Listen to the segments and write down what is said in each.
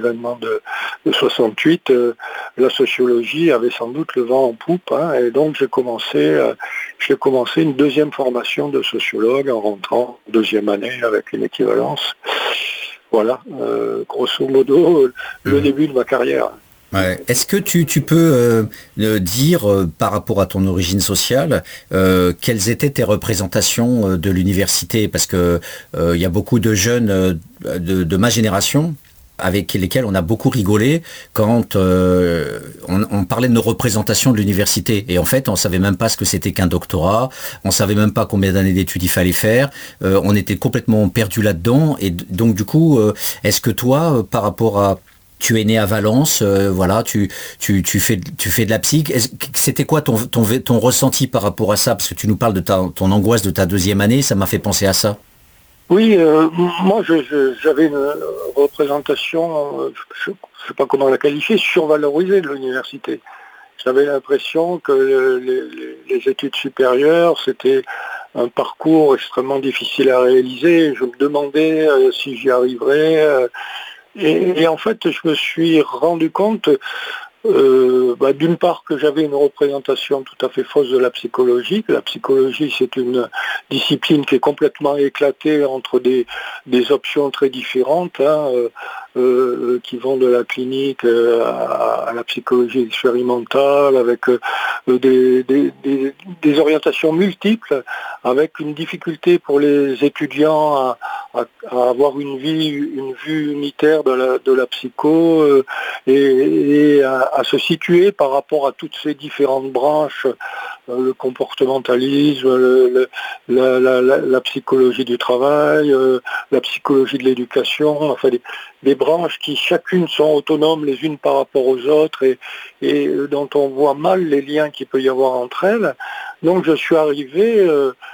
l'événement de 68, la sociologie avait sans doute le vent en poupe, et donc j'ai commencé une deuxième formation de sociologue en rentrant deuxième année avec une équivalence. Voilà, grosso modo, le début de ma carrière. Ouais. Est-ce que tu peux dire, par rapport à ton origine sociale, quelles étaient tes représentations de l'université? Parce que il y a beaucoup de jeunes de ma génération avec lesquels on a beaucoup rigolé quand on parlait de nos représentations de l'université. Et en fait, on savait même pas ce que c'était qu'un doctorat, on savait même pas combien d'années d'études il fallait faire, on était complètement perdu là-dedans. Et donc du coup, est-ce que toi, par rapport à tu es né à Valence, voilà, tu fais de la psy. C'était quoi ton ressenti par rapport à ça? Parce que tu nous parles de ton angoisse de ta deuxième année, ça m'a fait penser à ça. Oui, moi j'avais une représentation, je ne sais pas comment la qualifier, survalorisée de l'université. J'avais l'impression que les études supérieures, c'était un parcours extrêmement difficile à réaliser. Je me demandais si j'y arriverais. Et en fait, je me suis rendu compte, d'une part que j'avais une représentation tout à fait fausse de la psychologie, que la psychologie c'est une discipline qui est complètement éclatée entre des options très différentes, qui vont de la clinique à la psychologie expérimentale, avec des orientations multiples, avec une difficulté pour les étudiants à avoir une vue unitaire de la psycho, et à se situer par rapport à toutes ces différentes branches, le comportementalisme, la psychologie du travail, la psychologie de l'éducation, enfin des branches qui chacune sont autonomes les unes par rapport aux autres, et dont on voit mal les liens qu'il peut y avoir entre elles. Donc je suis arrivé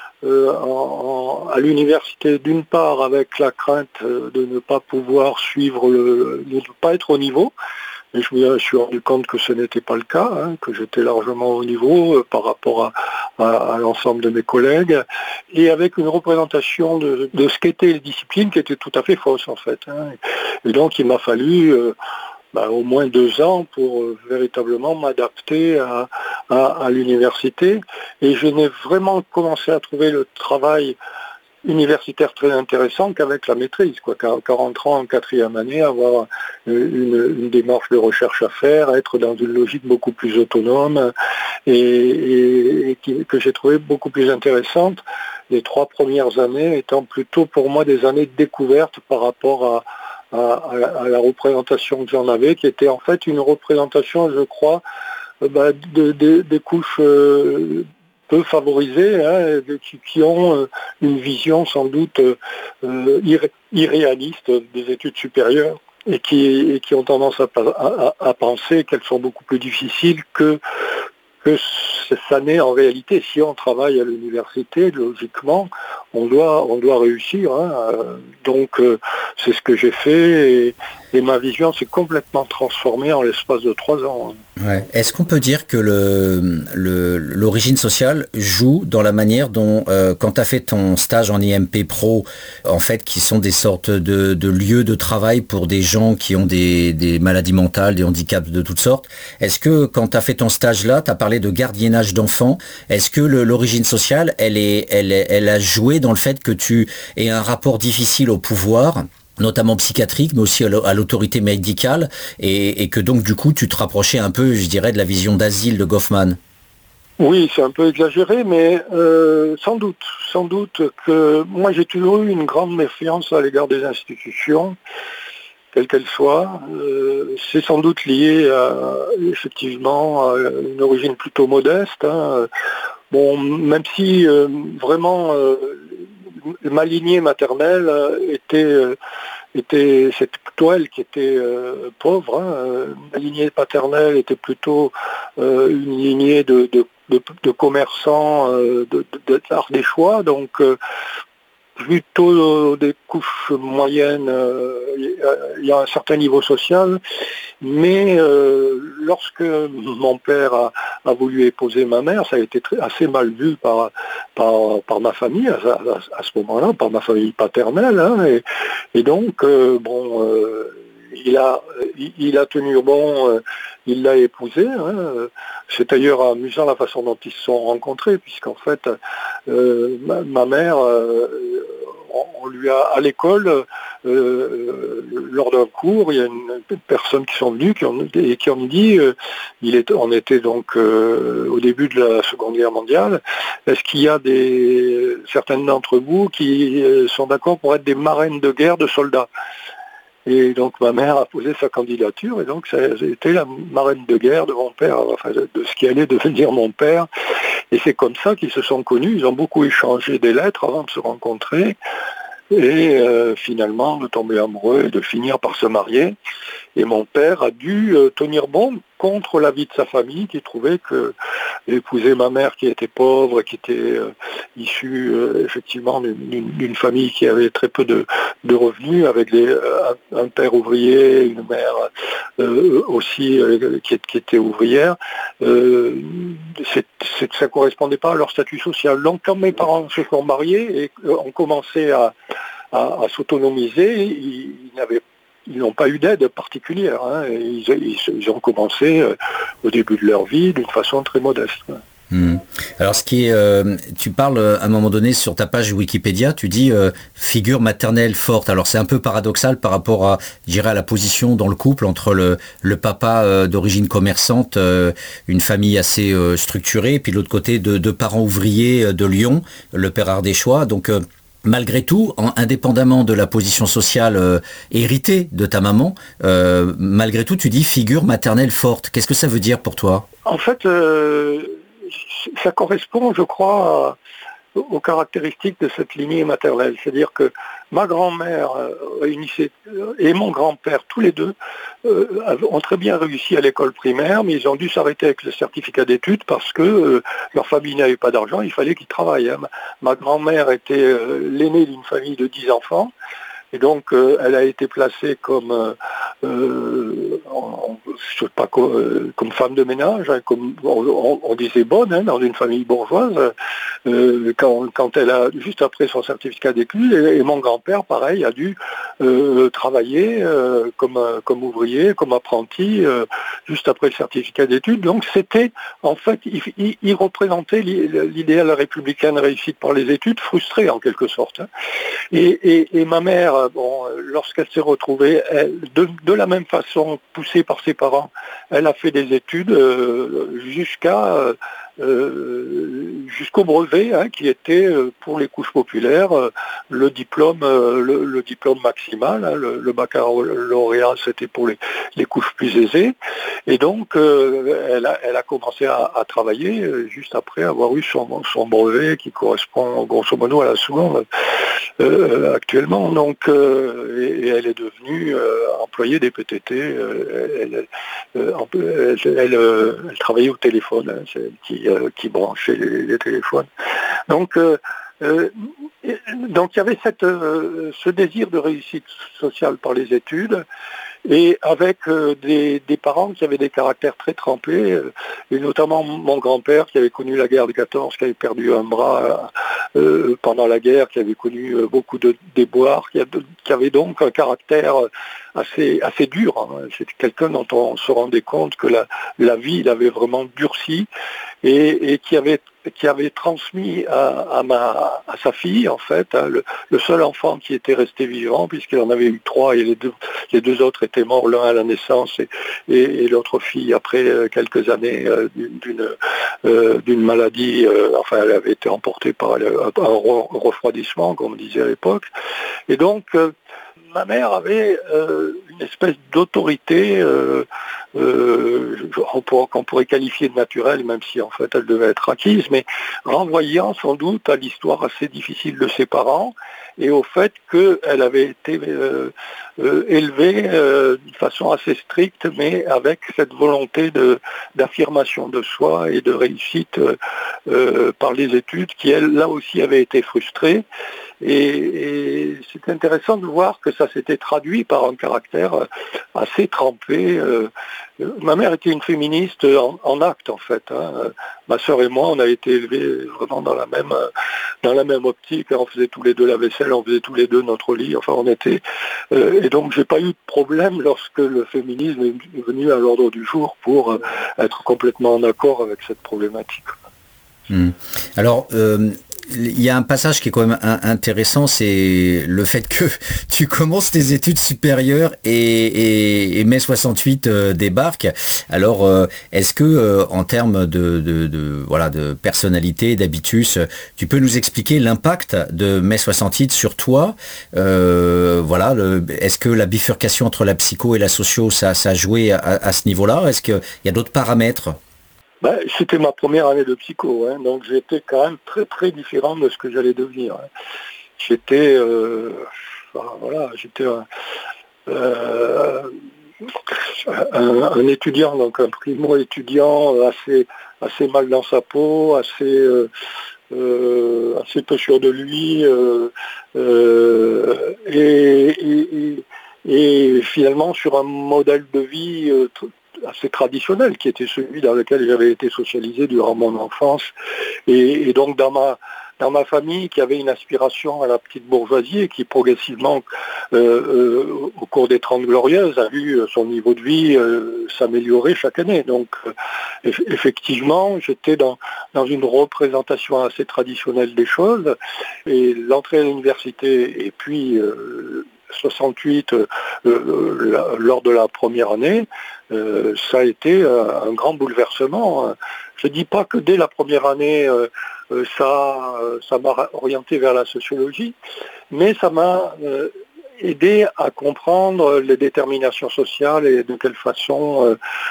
à l'université d'une part avec la crainte de ne pas pouvoir suivre, de ne pas être au niveau. Et je me suis rendu compte que ce n'était pas le cas, que j'étais largement au niveau par rapport à l'ensemble de mes collègues, et avec une représentation de ce qu'étaient les disciplines qui était tout à fait fausse en fait. Et donc il m'a fallu au moins 2 ans pour véritablement m'adapter à l'université. Et je n'ai vraiment commencé à trouver le travail universitaire très intéressant qu'avec la maîtrise, qu'en rentrant en 4e année, avoir une démarche de recherche à faire, être dans une logique beaucoup plus autonome, et que j'ai trouvé beaucoup plus intéressante, les 3 premières années étant plutôt pour moi des années de découverte par rapport à la représentation que j'en avais, qui était en fait une représentation, je crois, des couches peu favorisés, qui ont une vision sans doute irréaliste des études supérieures, et qui ont tendance à penser qu'elles sont beaucoup plus difficiles que ça n'est en réalité. Si on travaille à l'université, logiquement, on doit réussir. Donc c'est ce que j'ai fait, et ma vision s'est complètement transformée en l'espace de 3 ans. Ouais. Est-ce qu'on peut dire que l'origine sociale joue dans la manière dont, quand tu as fait ton stage en IMP Pro, en fait, qui sont des sortes de lieux de travail pour des gens qui ont des maladies mentales, des handicaps de toutes sortes, est-ce que quand tu as fait ton stage là, tu as parlé de gardiennage d'enfants, est-ce que l'origine sociale, elle a joué dans le fait que tu aies un rapport difficile au pouvoir, notamment psychiatrique, mais aussi à l'autorité médicale, et que donc du coup tu te rapprochais un peu, je dirais, de la vision d'asile de Goffman? Oui, c'est un peu exagéré, mais sans doute que moi j'ai toujours eu une grande méfiance à l'égard des institutions, quelles qu'elles soient. C'est sans doute lié effectivement à une origine plutôt modeste. Bon, même si vraiment ma lignée maternelle c'est plutôt elle qui était pauvre. Ma lignée paternelle était plutôt une lignée de commerçants ardéchois, donc plutôt des couches moyennes. Il y a un certain niveau social, mais lorsque mon père a voulu épouser ma mère, ça a été assez mal vu par ma famille à ce moment-là, par ma famille paternelle, et donc il a tenu bon, il l'a épousée. Hein. C'est d'ailleurs amusant la façon dont ils se sont rencontrés, puisqu'en fait, ma mère, on lui a, à l'école, lors d'un cours, il y a une personne qui sont venues et qui ont dit, on était donc au début de la Seconde Guerre mondiale, est-ce qu'il y a certaines d'entre vous qui sont d'accord pour être des marraines de guerre de soldats? Et donc ma mère a posé sa candidature et donc ça a été la marraine de guerre de mon père, enfin de ce qui allait devenir mon père. Et c'est comme ça qu'ils se sont connus, ils ont beaucoup échangé des lettres avant de se rencontrer et finalement de tomber amoureux et de finir par se marier. Et mon père a dû tenir bon contre l'avis de sa famille qui trouvait que épouser ma mère qui était pauvre, qui était issue effectivement d'une famille qui avait très peu de revenus, avec un père ouvrier, une mère aussi qui était ouvrière, ça ne correspondait pas à leur statut social. Donc quand mes parents se sont mariés et ont commencé à s'autonomiser, ils n'ont pas eu d'aide particulière. Hein. Ils ont commencé au début de leur vie d'une façon très modeste. Alors tu parles à un moment donné sur ta page Wikipédia, tu dis figure maternelle forte. Alors c'est un peu paradoxal par rapport à, je dirais, à la position dans le couple entre le papa d'origine commerçante, une famille assez structurée, et puis de l'autre côté deux parents ouvriers de Lyon, le père Ardéchois. Donc malgré tout, indépendamment de la position sociale héritée de ta maman, malgré tout, tu dis figure maternelle forte. Qu'est-ce que ça veut dire pour toi? En fait, ça correspond, je crois, aux caractéristiques de cette lignée maternelle. C'est-à-dire que ma grand-mère et mon grand-père, tous les deux, ont très bien réussi à l'école primaire, mais ils ont dû s'arrêter avec le certificat d'études parce que leur famille n'avait pas d'argent, il fallait qu'ils travaillent. Hein. Ma grand-mère était l'aînée d'une famille de 10 enfants, et donc elle a été placée comme comme femme de ménage, hein, comme on disait bonne, hein, dans une famille bourgeoise, quand elle a, juste après son certificat d'études, et mon grand-père, pareil, a dû travailler comme ouvrier, comme apprenti, juste après le certificat d'études. Donc c'était, en fait, il représentait l'idéal républicain de réussite par les études, frustré en quelque sorte. Hein. Et ma mère, lorsqu'elle s'est retrouvée, de la même façon, poussée par ses parents, elle a fait des études jusqu'au brevet, hein, qui était pour les couches populaires le diplôme maximal. Hein, le baccalauréat, c'était pour les couches plus aisées. Et donc, elle a commencé à travailler juste après avoir eu son brevet, qui correspond grosso modo à la seconde actuellement. Donc, et elle est devenue employée des PTT. Elle travaillait au téléphone, hein, c'est elle qui branchait les téléphones. Donc il y avait ce désir de réussite sociale par les études, et avec des parents qui avaient des caractères très trempés, et notamment mon grand-père qui avait connu la guerre de 14, qui avait perdu un bras pendant la guerre, qui avait connu beaucoup de déboires, qui avait donc un caractère assez dur. Hein. C'était quelqu'un dont on se rendait compte que la vie l'avait vraiment durci, et qui avait transmis à sa fille, en fait, hein, le seul enfant qui était resté vivant, puisqu'il en avait eu 3, et les deux autres étaient morts, l'un à la naissance et l'autre fille après quelques années d'une maladie, enfin elle avait été emportée par un refroidissement, comme on disait à l'époque. Et donc ma mère avait une espèce d'autorité qu'on pourrait qualifier de naturelle, même si en fait elle devait être acquise, mais renvoyant sans doute à l'histoire assez difficile de ses parents et au fait qu'elle avait été élevée de façon assez stricte, mais avec cette volonté d'affirmation de soi et de réussite par les études, qui elle, là aussi, avait été frustrée. Et c'est intéressant de voir que ça s'était traduit par un caractère assez trempé, Ma mère était une féministe en acte, en fait. Hein. Ma sœur et moi, on a été élevés vraiment dans la même optique. On faisait tous les deux la vaisselle, on faisait tous les deux notre lit. Enfin, on était... et donc, j'ai pas eu de problème lorsque le féminisme est venu à l'ordre du jour pour être complètement en accord avec cette problématique. Alors, il y a un passage qui est quand même intéressant, c'est le fait que tu commences tes études supérieures et mai 68 débarque. Alors, est-ce que en termes de personnalité, d'habitus, tu peux nous expliquer l'impact de mai 68 sur toi? Est-ce que la bifurcation entre la psycho et la socio, ça a joué à ce niveau-là? Est-ce qu'il y a d'autres paramètres? C'était ma première année de psycho, hein, donc j'étais quand même très très différent de ce que j'allais devenir. Hein. J'étais un étudiant, donc un primo-étudiant assez mal dans sa peau, assez peu sûr de lui, et finalement sur un modèle de vie assez traditionnel, qui était celui dans lequel j'avais été socialisé durant mon enfance, et donc dans ma famille, qui avait une aspiration à la petite bourgeoisie et qui progressivement, au cours des 30 Glorieuses, a vu son niveau de vie s'améliorer chaque année. Donc effectivement, j'étais dans une représentation assez traditionnelle des choses, et l'entrée à l'université et puis 68 lors de la première année, ça a été un grand bouleversement. Je ne dis pas que dès la première année, ça m'a orienté vers la sociologie, mais ça m'a aidé à comprendre les déterminations sociales et de quelle façon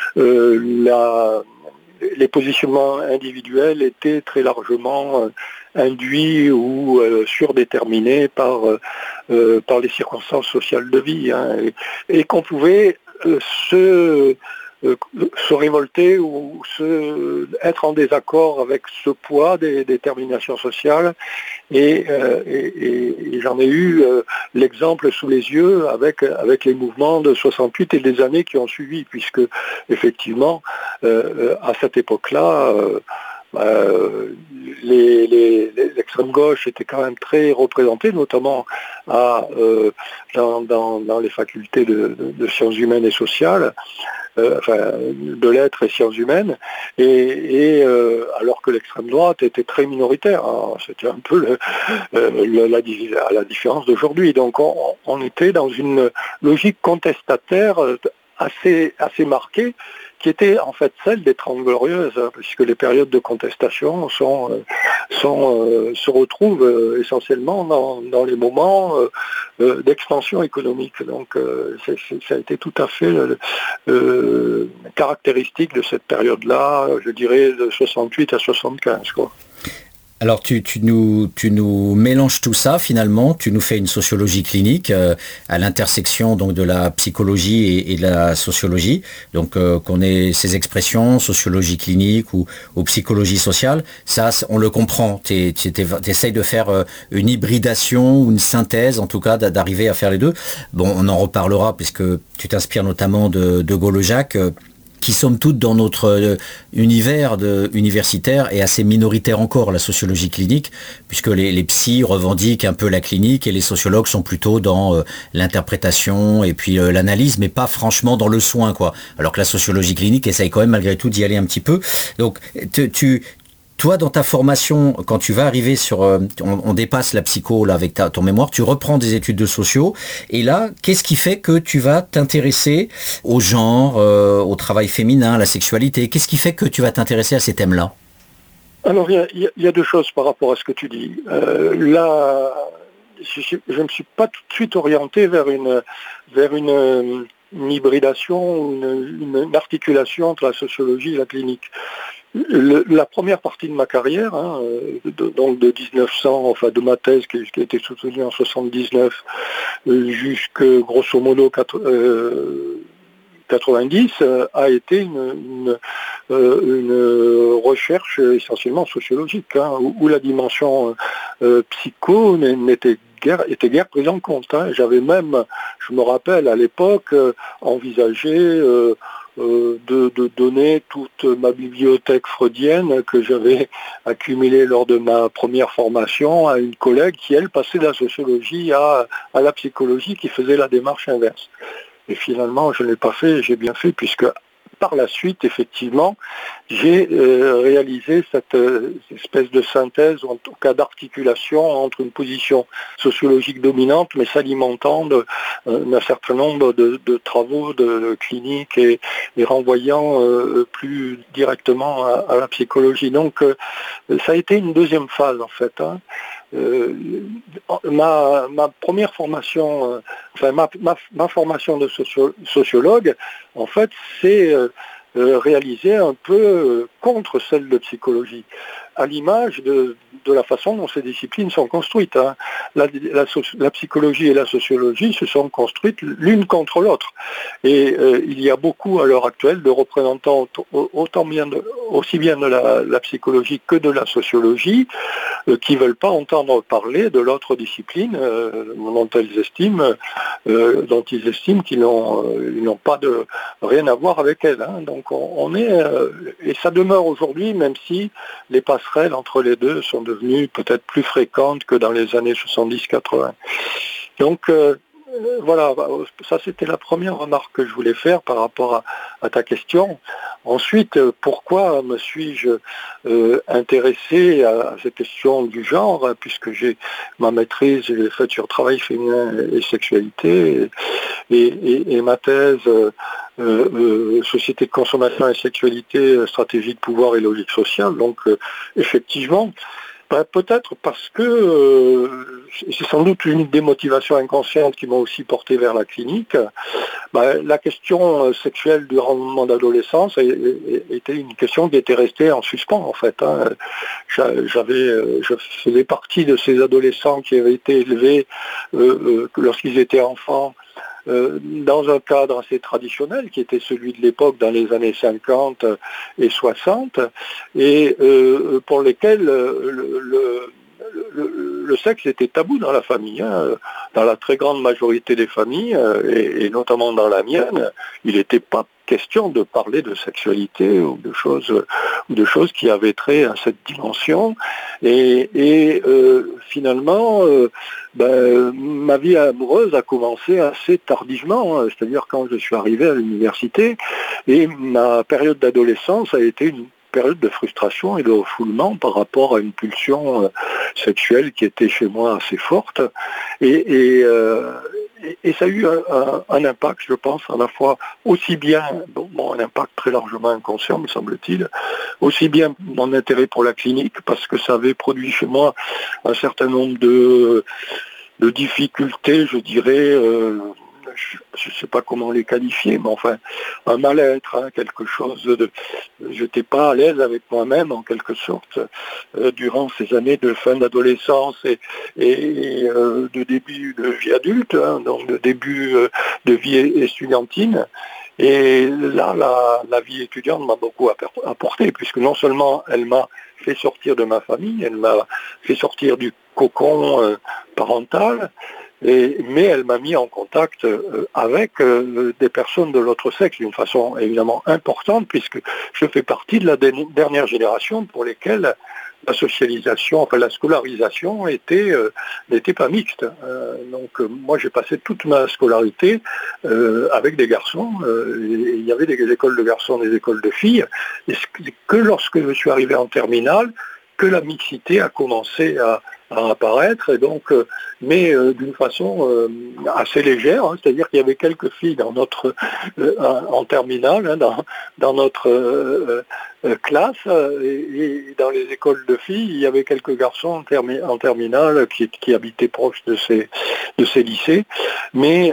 les positionnements individuels étaient très largement induits ou surdéterminés par les circonstances sociales de vie, hein, et qu'on pouvait se révolter ou être en désaccord avec ce poids des déterminations sociales, et j'en ai eu l'exemple sous les yeux avec les mouvements de 68 et des années qui ont suivi, puisque effectivement à cette époque-là l'extrême gauche était quand même très représentée, notamment dans les facultés de sciences humaines et sociales, de lettres et sciences humaines, et alors que l'extrême droite était très minoritaire. Hein. C'était un peu la différence d'aujourd'hui. Donc on était dans une logique contestataire assez marquée, qui était en fait celle des 30 Glorieuses, hein, puisque les périodes de contestation se retrouvent essentiellement dans les moments d'expansion économique. Donc ça a été tout à fait caractéristique de cette période-là, je dirais de 68 à 75, quoi. Alors tu nous mélanges tout ça finalement, tu nous fais une sociologie clinique à l'intersection donc de la psychologie et de la sociologie, donc qu'on ait ces expressions sociologie clinique ou psychologie sociale, ça on le comprend, tu essayes de faire une hybridation ou une synthèse en tout cas, d'arriver à faire les deux. Bon, on en reparlera puisque tu t'inspires notamment de Gaulle-Jacques, qui somme toute dans notre univers universitaire est assez minoritaire encore, la sociologie clinique, puisque les psys revendiquent un peu la clinique et les sociologues sont plutôt dans l'interprétation et puis l'analyse, mais pas franchement dans le soin, quoi. Alors que la sociologie clinique essaye quand même malgré tout d'y aller un petit peu. Donc toi, dans ta formation, quand tu vas arriver sur... on dépasse la psycho là, avec ton mémoire, tu reprends des études de sociaux. Et là, qu'est-ce qui fait que tu vas t'intéresser au genre, au travail féminin, à la sexualité? Qu'est-ce qui fait que tu vas t'intéresser à ces thèmes-là? Alors, il y a deux choses par rapport à ce que tu dis. Là, je ne me suis pas tout de suite orienté vers une hybridation, une articulation entre la sociologie et la clinique. La première partie de ma carrière, hein, donc de 1900, enfin de ma thèse qui a été soutenue en 79 jusque grosso modo 90, a été une recherche essentiellement sociologique, hein, où la dimension psycho était guère prise en compte. Hein. J'avais même, je me rappelle à l'époque, envisagé de donner toute ma bibliothèque freudienne que j'avais accumulée lors de ma première formation à une collègue qui, elle, passait de la sociologie à la psychologie, qui faisait la démarche inverse. Et finalement, je ne l'ai pas fait, j'ai bien fait, puisque par la suite, effectivement, j'ai réalisé cette espèce de synthèse, ou en tout cas d'articulation entre une position sociologique dominante, mais s'alimentant d'un certain nombre de travaux de cliniques et renvoyant plus directement à la psychologie. Donc, ça a été une deuxième phase, en fait. Ma première formation, ma formation de sociologue, en fait, c'est réalisée un peu contre celle de psychologie, à l'image de la façon dont ces disciplines sont construites. La psychologie et la sociologie se sont construites l'une contre l'autre. Et il y a beaucoup à l'heure actuelle de représentants aussi bien de la psychologie que de la sociologie qui ne veulent pas entendre parler de l'autre discipline dont ils estiment qu'ils n'ont pas rien à voir avec elle. Donc on est, et ça demeure aujourd'hui, même si les passerelles entre les deux sont devenues peut-être plus fréquentes que dans les années 70-80. Donc voilà, ça c'était la première remarque que je voulais faire par rapport à ta question. Ensuite, pourquoi me suis-je intéressé à ces questions du genre, puisque j'ai ma maîtrise, j'ai faite sur travail féminin et sexualité, et ma thèse société de consommation et sexualité, stratégie de pouvoir et logique sociale. Donc effectivement, peut-être parce que c'est sans doute une des motivations inconscientes qui m'ont aussi porté vers la clinique. La question sexuelle du rendement d'adolescence était une question qui était restée en suspens en fait. Je faisais partie de ces adolescents qui avaient été élevés lorsqu'ils étaient enfants dans un cadre assez traditionnel qui était celui de l'époque dans les années 50 et 60 et pour lesquels le sexe était tabou dans la famille. Dans la très grande majorité des familles, et notamment dans la mienne, il n'était pas question de parler de sexualité ou de choses qui avaient trait à cette dimension. Et finalement, ma vie amoureuse a commencé assez tardivement, c'est-à-dire quand je suis arrivé à l'université, et ma période d'adolescence a été une période de frustration et de refoulement par rapport à une pulsion sexuelle qui était chez moi assez forte. Et ça a eu un impact, je pense, à la fois aussi bien, un impact très largement inconscient, me semble-t-il, aussi bien mon intérêt pour la clinique, parce que ça avait produit chez moi un certain nombre de difficultés, je dirais, je ne sais pas comment les qualifier, mais enfin, un mal-être, quelque chose de... Je n'étais pas à l'aise avec moi-même, en quelque sorte, durant ces années de fin d'adolescence et de début de vie adulte, donc de début de vie estudiantine. Et là, la vie étudiante m'a beaucoup apporté, puisque non seulement elle m'a fait sortir de ma famille, elle m'a fait sortir du cocon parental, mais elle m'a mis en contact avec des personnes de l'autre sexe d'une façon évidemment importante, puisque je fais partie de la dernière génération pour lesquelles la socialisation, enfin la scolarisation n'était pas mixte. Donc moi j'ai passé toute ma scolarité avec des garçons. Il y avait des écoles de garçons, des écoles de filles. Et c'est que lorsque je suis arrivé en terminale que la mixité a commencé à apparaître, et donc, mais d'une façon assez légère, c'est-à-dire qu'il y avait quelques filles dans notre en terminale, dans notre classe, et dans les écoles de filles, il y avait quelques garçons en terminale qui habitaient proche de ces lycées, mais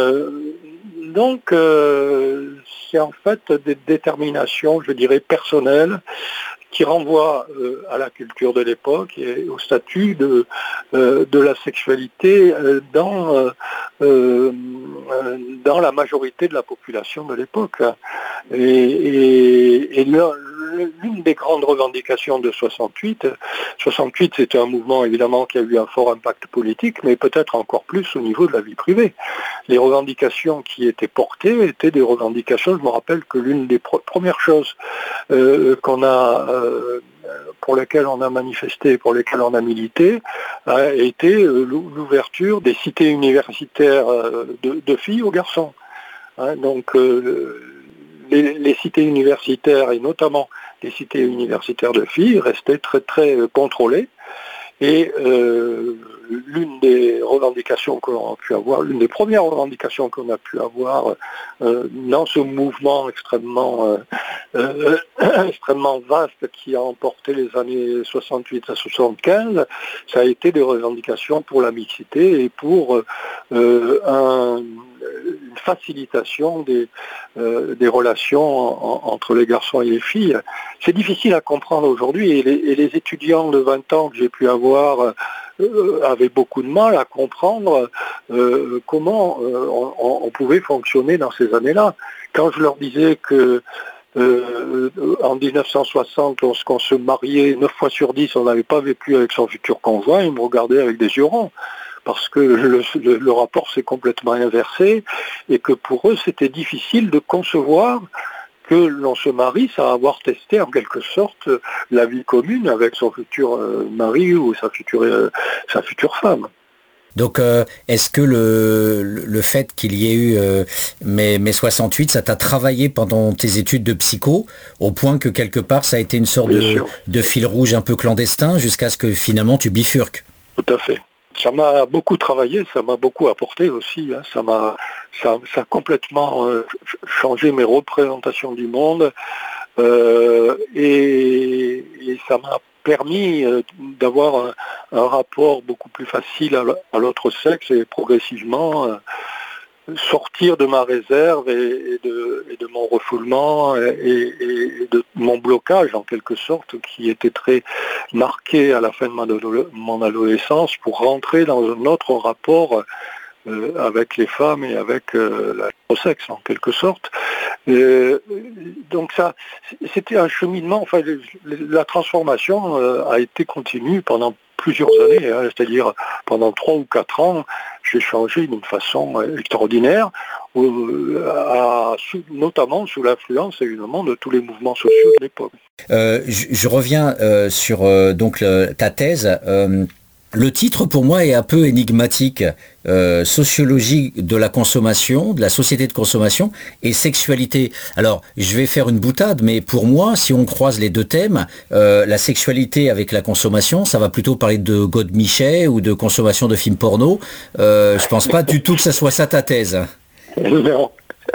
donc c'est en fait des déterminations, je dirais, personnelles, qui renvoie à la culture de l'époque et au statut de la sexualité dans la majorité de la population de l'époque. Et l'une des grandes revendications de 68, 68 c'était un mouvement évidemment qui a eu un fort impact politique, mais peut-être encore plus au niveau de la vie privée. Les revendications qui étaient portées étaient des revendications, je me rappelle que l'une des premières choses pour lesquelles on a manifesté, pour lesquelles on a milité, a été l'ouverture des cités universitaires de filles aux garçons. Donc les cités universitaires, et notamment les cités universitaires de filles, restaient très très contrôlées. Et l'une des revendications que l'on a pu avoir, l'une des premières revendications qu'on a pu avoir dans ce mouvement extrêmement vaste qui a emporté les années 68 à 75, ça a été des revendications pour la mixité et pour une facilitation des relations entre les garçons et les filles. C'est difficile à comprendre aujourd'hui et les étudiants de 20 ans que j'ai pu avoir avaient beaucoup de mal à comprendre comment on pouvait fonctionner dans ces années-là. Quand je leur disais que en 1960, lorsqu'on se mariait, 9 fois sur 10, on n'avait pas vécu avec son futur conjoint, ils me regardaient avec des yeux ronds. Parce que le rapport s'est complètement inversé et que pour eux c'était difficile de concevoir que l'on se marie sans avoir testé en quelque sorte la vie commune avec son futur mari ou sa future femme. Donc est-ce que le fait qu'il y ait eu mai 68, ça t'a travaillé pendant tes études de psycho, au point que quelque part ça a été une sorte de fil rouge un peu clandestin jusqu'à ce que finalement tu bifurques? Tout à fait. Ça m'a beaucoup travaillé, ça m'a beaucoup apporté aussi. Ça a complètement changé mes représentations du monde et ça m'a permis d'avoir un rapport beaucoup plus facile à l'autre sexe et progressivement sortir de ma réserve et de mon refoulement et de mon blocage en quelque sorte qui était très marqué à la fin de mon adolescence pour rentrer dans un autre rapport avec les femmes et avec l'autre-sexe en quelque sorte. Donc ça, c'était un cheminement, enfin la transformation a été continue pendant plusieurs années, c'est-à-dire pendant 3 ou 4 ans, j'ai changé d'une façon extraordinaire, notamment sous l'influence évidemment de tous les mouvements sociaux de l'époque. Je reviens sur donc ta thèse. Le titre pour moi est un peu énigmatique. Sociologie de la consommation, de la société de consommation et sexualité. Alors, je vais faire une boutade, mais pour moi, si on croise les deux thèmes, la sexualité avec la consommation, ça va plutôt parler de godemichet ou de consommation de films porno. Je pense pas du tout que ça soit ça ta thèse. Non.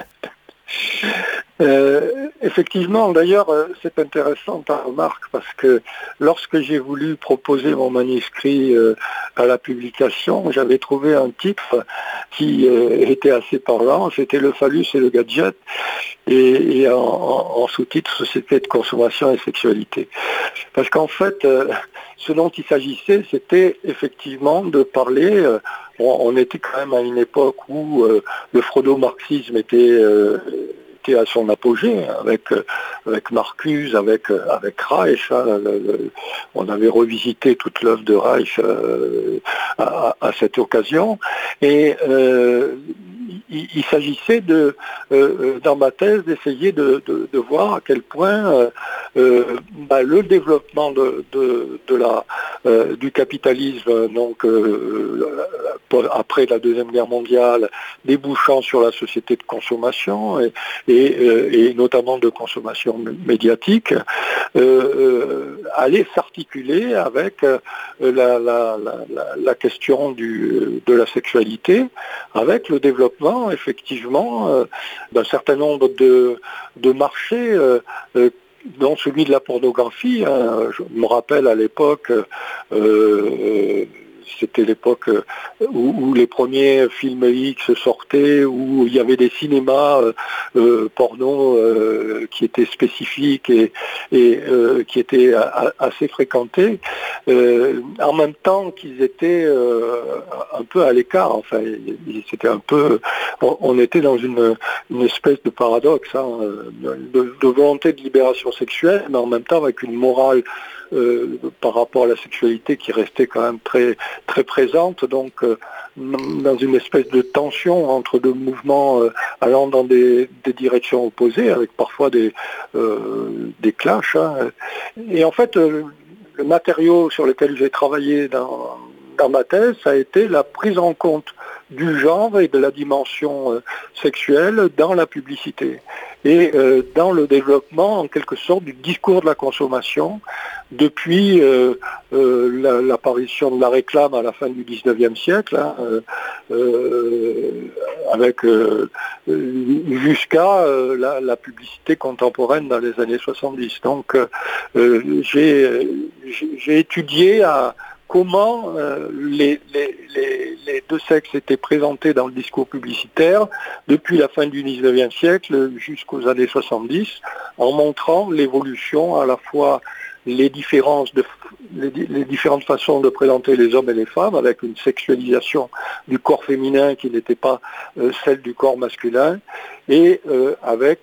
Effectivement, d'ailleurs, c'est intéressant ta remarque parce que lorsque j'ai voulu proposer mon manuscrit à la publication, j'avais trouvé un titre qui était assez parlant, c'était Le phallus et le gadget, et en sous-titre Société de consommation et sexualité. Parce qu'en fait, ce dont il s'agissait, c'était effectivement de parler, on était quand même à une époque où le freudo-marxisme était à son apogée, avec Marcuse, avec Reich. On avait revisité toute l'œuvre de Reich à cette occasion. Et il s'agissait dans ma thèse d'essayer de voir à quel point le développement du capitalisme, donc après la Deuxième Guerre mondiale, débouchant sur la société de consommation et notamment de consommation médiatique, allait s'articuler avec la question de la sexualité, avec le développement effectivement d'un certain nombre de marchés dont celui de la pornographie. Je me rappelle à l'époque c'était l'époque où les premiers films X sortaient, où il y avait des cinémas porno qui étaient spécifiques et qui étaient assez fréquentés, en même temps qu'ils étaient un peu à l'écart. Enfin, c'était un peu, on était dans une espèce de paradoxe, hein, de volonté de libération sexuelle, mais en même temps avec une morale par rapport à la sexualité qui restait quand même très, très présente, donc dans une espèce de tension entre deux mouvements allant dans des directions opposées, avec parfois des clashs. Hein. Et en fait, le matériau sur lequel j'ai travaillé dans ma thèse, ça a été la prise en compte du genre et de la dimension sexuelle dans la publicité et dans le développement en quelque sorte du discours de la consommation depuis l'apparition de la réclame à la fin du 19e siècle, hein, avec jusqu'à la publicité contemporaine dans les années 70. Donc j'ai étudié comment les deux sexes étaient présentés dans le discours publicitaire depuis la fin du 19e siècle jusqu'aux années 70, en montrant l'évolution, à la fois les différentes façons de présenter les hommes et les femmes, avec une sexualisation du corps féminin qui n'était pas celle du corps masculin, et avec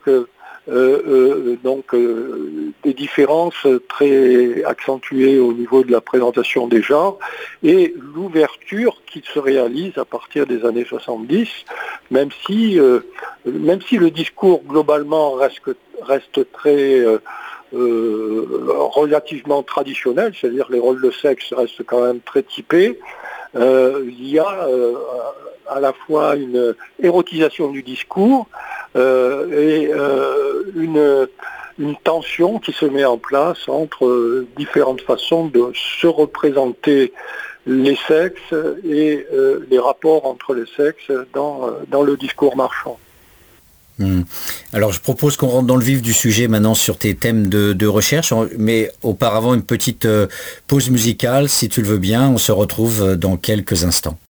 des différences très accentuées au niveau de la présentation des genres et l'ouverture qui se réalise à partir des années 70, même si le discours globalement reste très relativement traditionnel, c'est-à-dire les rôles de sexe restent quand même très typés, il y a à la fois une érotisation du discours et une tension qui se met en place entre différentes façons de se représenter les sexes et les rapports entre les sexes dans le discours marchand. Alors je propose qu'on rentre dans le vif du sujet maintenant sur tes thèmes de recherche, mais auparavant une petite pause musicale, si tu le veux bien, on se retrouve dans quelques instants.